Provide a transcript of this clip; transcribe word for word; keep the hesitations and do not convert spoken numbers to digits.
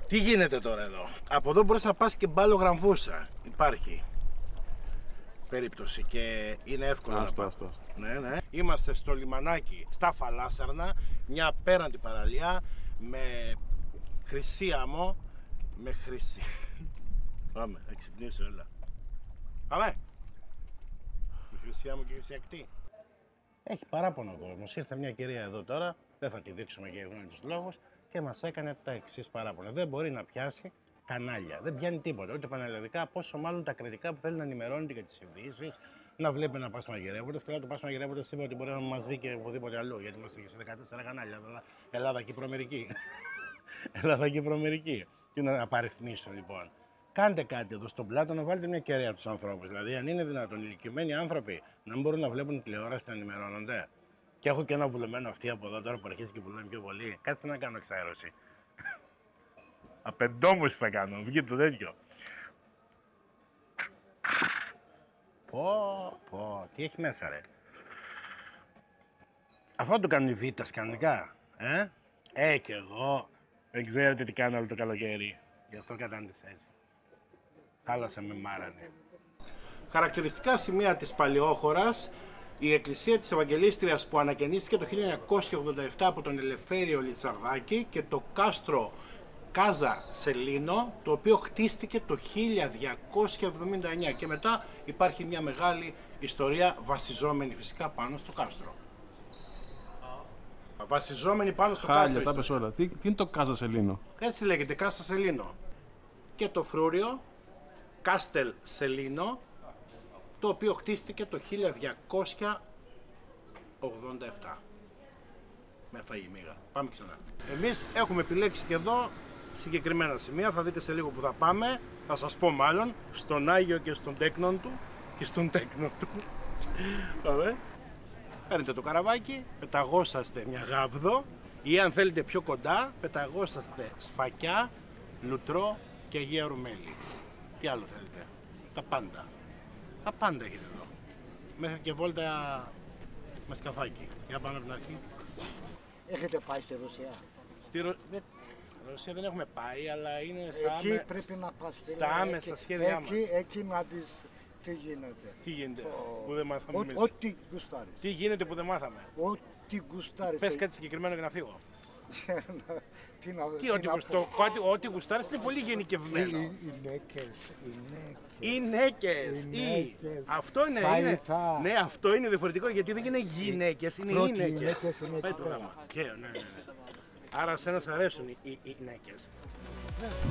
Τι γίνεται τώρα εδώ? Από εδώ μπορείς να πας και Μπάλο Γραμβούσα. Υπάρχει περίπτωση και είναι εύκολο να πας. Ναι, ναι. Είμαστε στο λιμανάκι στα Φαλάσσαρνα, μια απέραντη παραλία με χρυσή άμμο, με χρυσή... Πάμε, θα ξυπνήσω, έλα. Πάμε! Η χρυσή άμμο και η χρυσή ακτή. Έχει παράπονο ο κόσμος. Ήρθε μια κυρία εδώ τώρα, δεν θα τη δείξουμε για γνώμη λόγους, και μας έκανε τα εξής παράπονα. Δεν μπορεί να πιάσει κανάλια. Δεν πιάνει τίποτα. Ούτε πανελλαδικά, πόσο μάλλον τα κρατικά που θέλει να ενημερώνεται για τις ειδήσεις, να βλέπει να πας μαγειρεύοντας. Και να το πας μαγειρεύοντας είπε ότι μπορεί να μας δει και οπουδήποτε αλλού. Γιατί είμαστε και σε δεκατέσσερα κανάλια. Ελλάδα, Κύπρο, Αμερική. Ελλάδα, Κύπρο, Αμερική. Τι να απαριθμίσω λοιπόν. Κάντε κάτι εδώ στον πλάτο να βάλετε μια κεραία τους ανθρώπους. Δηλαδή, αν είναι δυνατόν ηλικιωμένοι άνθρωποι να μην μπορούν να βλέπουν τηλεόραση να ενημερώνονται. Και έχω και ένα βουλεμένο αυτή από εδώ τώρα που αρχίζει και βουλεύει πιο πολύ. Κάτσε να κάνω εξαέρωση. Απεντόμωση θα κάνω, βγει το τέτοιο. Πω, πω, τι έχει μέσα ρε. Αυτό το κάνουν οι Βίτας κανονικά, ε. Ε, κι εγώ. Δεν ξέρετε τι κάνω όλο το καλοκαίρι. Γι' αυτό κατάντησα έτσι. Θάλασσα με μάρανε. Χαρακτηριστικά σημεία της Παλαιόχωρας. Η εκκλησία της Ευαγγελίστριας που ανακαινίστηκε το χίλια εννιακόσια ογδόντα επτά από τον Ελευθέριο Λιτσαρδάκη και το κάστρο Κάζα Σελίνο, το οποίο χτίστηκε το χίλια διακόσια εβδομήντα εννιά και μετά υπάρχει μια μεγάλη ιστορία βασιζόμενη φυσικά πάνω στο κάστρο. Βασιζόμενη πάνω στο Χάλια, κάστρο. τα πες όλα. Τι, τι είναι το Κάζα Σελίνο? Έτσι λέγεται, Κάζα Σελίνο. Και το φρούριο, Κάστελ Σελίνο, το οποίο χτίστηκε το χίλια διακόσια ογδόντα επτά. Με φαγή μίγα. Πάμε ξανά. Εμείς έχουμε επιλέξει και εδώ συγκεκριμένα σημεία. Θα δείτε σε λίγο που θα πάμε. Θα σας πω μάλλον στον Άγιο και στον τέκνον του. Και στον τέκνον του. Πάμε. Παίρνετε το καραβάκι, πεταγόσαστε μια γάβδο ή αν θέλετε πιο κοντά, πεταγόσαστε Σφακιά, Λουτρό και Αγία Ρουμέλη. Τι άλλο θέλετε? Τα πάντα. Τα πάντα έχετε εδώ. Μέχρι και βόλτα με σκαφάκι. Για πάμε από την αρχή. Έχετε πάει στη Ρωσία? Στη Ρο... δεν... Ρωσία δεν έχουμε πάει, αλλά είναι στα, εκεί άμε... πρέπει να πας, στα άμεσα εκεί, σχέδιά εκεί, μας. Εκεί να δεις τι γίνεται. Τι γίνεται Ο... που δεν μάθαμε εμείς. Ό,τι γουστάρεις. Τι γίνεται που δεν μάθαμε. Ό,τι γουστάρεις. Πες κάτι συγκεκριμένο για να φύγω. Τι να Τι, ό,τι, γουστο, ό,τι, ό,τι γουστάρεις είναι πολύ γενικευμένο. Οι νέκες, οι νέκες. Οι Αυτό είναι, είναι. Ναι, αυτό είναι διαφορετικό γιατί δεν είναι γυναίκες, είναι οι νέκες. Πάει το πράγμα. Ναι, ναι, ναι. Άρα σε ένας αρέσουν οι, οι, οι νέκες.